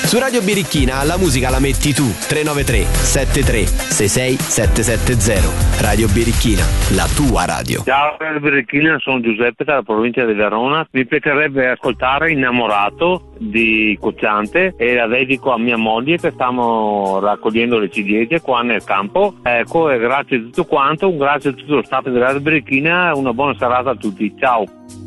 Su Radio Birichina la musica la metti tu. 393 73 66 770. Radio Birichina, la tua radio. Ciao Radio Birichina, sono Giuseppe dalla provincia di Verona. Mi piacerebbe ascoltare Innamorato di Cocciante e la dedico a mia moglie che stiamo raccogliendo le ciliegie qua nel campo. Ecco, e grazie di tutto quanto, un grazie a tutto lo staff di Radio Birichina e una buona serata a tutti. Ciao.